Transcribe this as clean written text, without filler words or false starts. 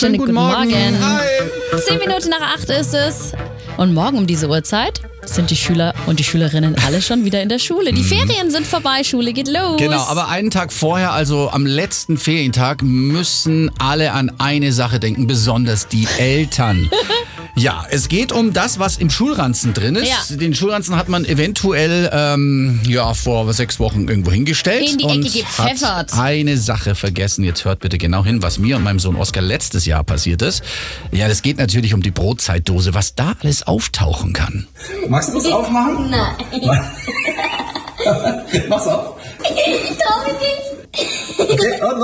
Schönen guten Morgen. Hi. 10 Minuten nach 8 ist es. Und morgen um diese Uhrzeit sind die Schüler und die Schülerinnen alle schon wieder in der Schule. Die Ferien sind vorbei, Schule geht los. Genau, aber einen Tag vorher, also am letzten Ferientag, müssen alle an eine Sache denken, besonders die Eltern. Ja, es geht um das, was im Schulranzen drin ist. Ja. Den Schulranzen hat man eventuell vor 6 Wochen irgendwo hingestellt. In die Ecke und gepfeffert. hat eine Sache vergessen. Jetzt hört bitte genau hin, was mir und meinem Sohn Oskar letztes Jahr passiert ist. Ja, das geht natürlich um die Brotzeitdose, was da alles auftauchen kann. Magst du das aufmachen? Nein, Mach's auf. ich traue mich nicht. Okay, und